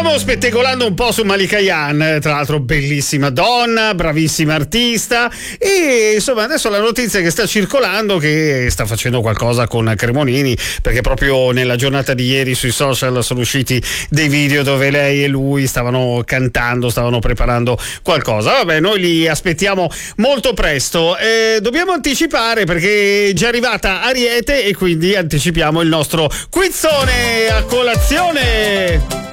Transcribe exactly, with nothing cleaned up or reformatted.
Stavamo spettacolando un po' su Malika Ayane, tra l'altro bellissima donna, bravissima artista, e insomma adesso la notizia che sta circolando che sta facendo qualcosa con Cremonini, perché proprio nella giornata di ieri sui social sono usciti dei video dove lei e lui stavano cantando, stavano preparando qualcosa. Vabbè, noi li aspettiamo molto presto. Eh, dobbiamo anticipare perché è già arrivata Ariete e quindi anticipiamo il nostro quizzone a colazione.